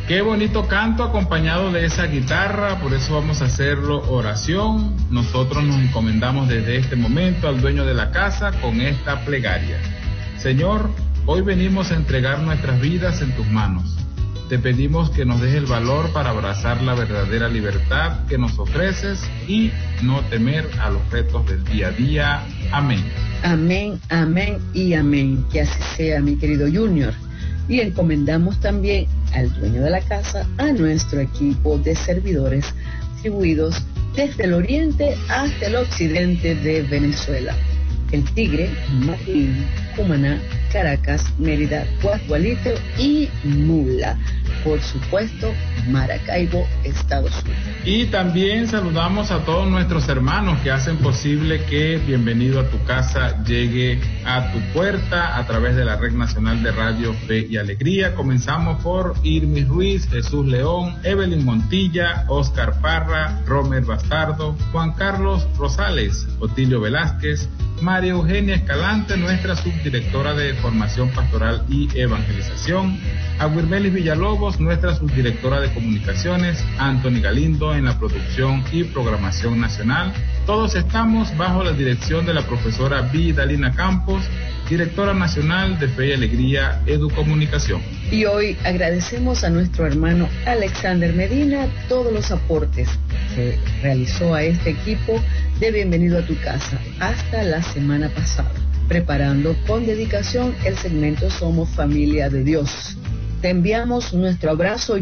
Qué bonito canto acompañado de esa guitarra, por eso vamos a hacerlo oración. Nosotros nos encomendamos desde este momento al dueño de la casa con esta plegaria. Señor, hoy venimos a entregar nuestras vidas en tus manos. Te pedimos que nos des el valor para abrazar la verdadera libertad que nos ofreces y no temer a los retos del día a día. Amén. Amén, amén y amén. Que así sea, mi querido Junior. Y encomendamos también al dueño de la casa, a nuestro equipo de servidores distribuidos desde el oriente hasta el occidente de Venezuela. El Tigre, Marín, Cumaná, Caracas, Mérida, Guasdualito y Mula. Por supuesto, Maracaibo, Estados Unidos. Y también saludamos a todos nuestros hermanos que hacen posible que Bienvenido a tu Casa llegue a tu puerta a través de la Red Nacional de Radio Fe y Alegría. Comenzamos por Irmi Ruiz, Jesús León, Evelyn Montilla, Oscar Parra, Romer Bastardo, Juan Carlos Rosales, Otilio Velázquez, María Eugenia Escalante, nuestra subdirectora de Formación Pastoral y Evangelización, a Wirmelis Villalobos, nuestra subdirectora de Comunicaciones, Anthony Galindo en la producción y programación nacional. Todos estamos bajo la dirección de la profesora Vidalina Campos, directora nacional de Fe y Alegría Educomunicación. Y hoy agradecemos a nuestro hermano Alexander Medina todos los aportes que realizó a este equipo de Bienvenido a tu Casa hasta la semana pasada, preparando con dedicación el segmento Somos Familia de Dios. Te enviamos nuestro abrazo